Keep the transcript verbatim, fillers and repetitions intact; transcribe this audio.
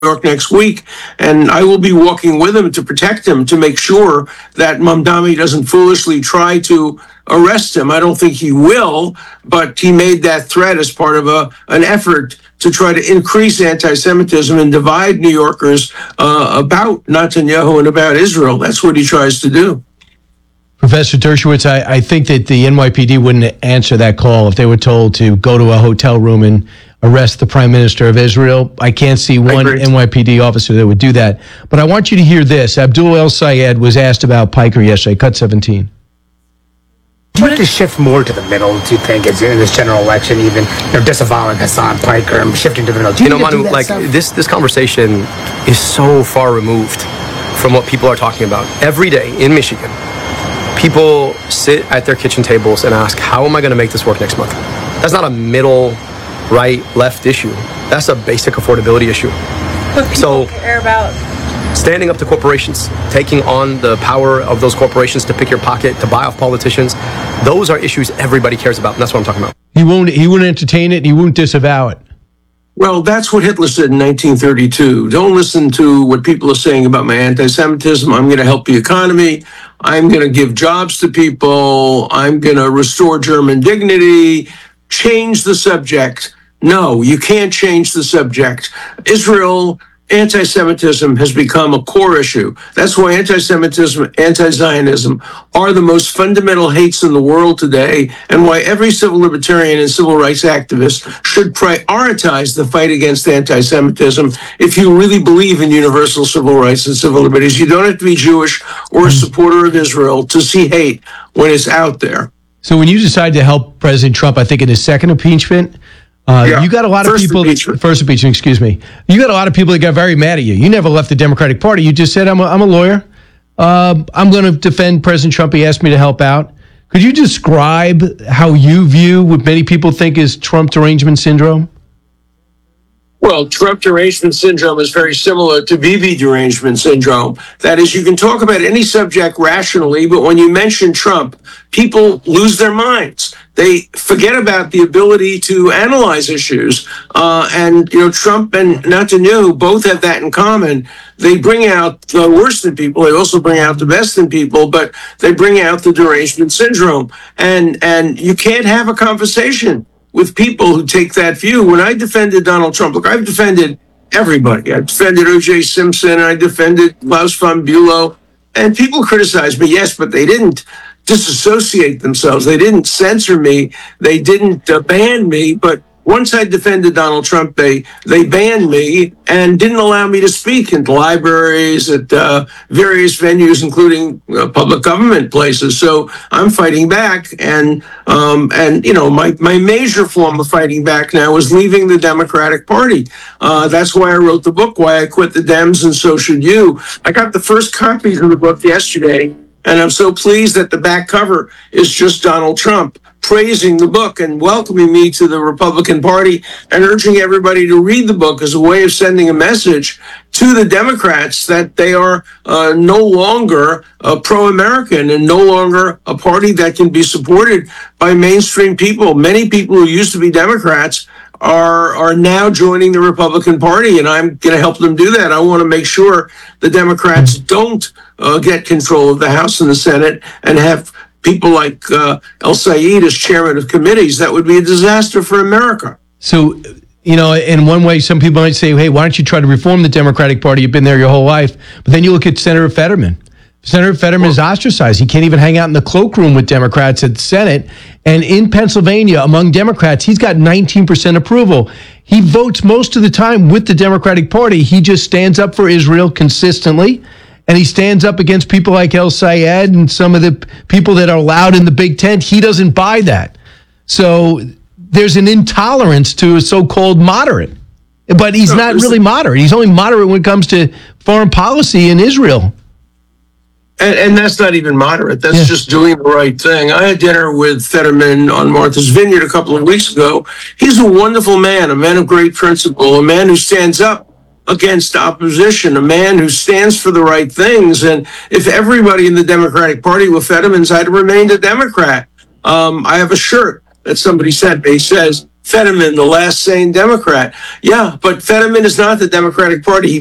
York next week, and I will be walking with him to protect him, to make sure that Mamdani doesn't foolishly try to arrest him. I don't think he will, but he made that threat as part of a an effort to try to increase anti-Semitism and divide New Yorkers uh, about Netanyahu and about Israel. That's what he tries to do. Professor Dershowitz, I, I think that the N Y P D wouldn't answer that call if they were told to go to a hotel room and arrest the Prime Minister of Israel. I can't see one N Y P D officer that would do that. But I want you to hear this. Abdul El-Sayed was asked about Piker yesterday, cut seventeen. Do you have to shift more to the middle, do you think, in this general election, even you know, disavowing Hassan Piker and shifting to the middle? Do you, you know, Manu, like stuff? this this conversation is so far removed from what people are talking about. Every day in Michigan, people sit at their kitchen tables and ask, how am I going to make this work next month? That's not a middle, right, left issue. That's a basic affordability issue. But people so, care about standing up to corporations, taking on the power of those corporations to pick your pocket, to buy off politicians. Those are issues everybody cares about, and that's what I'm talking about. He won't. He won't entertain it. He won't disavow it. Well, that's what Hitler said in nineteen thirty-two. Don't listen to what people are saying about my anti-Semitism. I'm going to help the economy. I'm going to give jobs to people. I'm going to restore German dignity. Change the subject. No, you can't change the subject. Israel, anti-Semitism has become a core issue. That's why anti-Semitism, anti-Zionism are the most fundamental hates in the world today, and why every civil libertarian and civil rights activist should prioritize the fight against anti-Semitism if you really believe in universal civil rights and civil liberties. You don't have to be Jewish or a supporter of Israel to see hate when it's out there. So when you decide to help President Trump, I think in his second impeachment, Uh, yeah. you got a lot of first people, impeachment. first impeachment, excuse me. You got a lot of people that got very mad at you. You never left the Democratic Party. You just said, I'm a, I'm a lawyer. Uh, I'm going to defend President Trump. He asked me to help out. Could you describe how you view what many people think is Trump derangement syndrome? Well, Trump derangement syndrome is very similar to Bibi derangement syndrome. That is, you can talk about any subject rationally, but when you mention Trump, people lose their minds. They forget about the ability to analyze issues. Uh, and, you know, Trump and Netanyahu both have that in common. They bring out the worst in people. They also bring out the best in people, but they bring out the derangement syndrome. And, and you can't have a conversation with people who take that view. When I defended Donald Trump, look, I've defended everybody. I defended O J Simpson. I defended Klaus von Bülow. And people criticized me, yes, but they didn't disassociate themselves. They didn't censor me. They didn't uh, ban me. But once I defended Donald Trump, they they banned me and didn't allow me to speak in libraries, at uh, various venues, including uh, public government places. So I'm fighting back, and um, and you know my my major form of fighting back now is leaving the Democratic Party. Uh, that's why I wrote the book, Why I Quit the Dems and So Should You. I got the first copies of the book yesterday, and I'm so pleased that the back cover is just Donald Trump praising the book and welcoming me to the Republican Party and urging everybody to read the book as a way of sending a message to the Democrats that they are uh, no longer uh, pro-American and no longer a party that can be supported by mainstream people. Many people who used to be Democrats are are now joining the Republican Party, and I'm going to help them do that. I want to make sure the Democrats don't uh, get control of the House and the Senate and have people like uh, El-Sayed as chairman of committees. That would be a disaster for America. So, you know, in one way, some people might say, hey, why don't you try to reform the Democratic Party? You've been there your whole life. But then you look at Senator Fetterman. Senator Fetterman well, is ostracized. He can't even hang out in the cloakroom with Democrats at the Senate. And in Pennsylvania, among Democrats, he's got nineteen percent approval. He votes most of the time with the Democratic Party. He just stands up for Israel consistently. And he stands up against people like El-Sayed and some of the people that are allowed in the Big Tent. He doesn't buy that. So there's an intolerance to a so-called moderate. But he's not really moderate. He's only moderate when it comes to foreign policy in Israel. And, and that's not even moderate. That's yeah. just doing the right thing. I had dinner with Fetterman on Martha's Vineyard a couple of weeks ago. He's a wonderful man, a man of great principle, a man who stands up against opposition, a man who stands for the right things. And if everybody in the Democratic Party were Fetterman's, I'd have remained a Democrat. Um, I have a shirt that somebody sent me. It says, Fetterman, the last sane Democrat. Yeah, but Fetterman is not the Democratic Party. He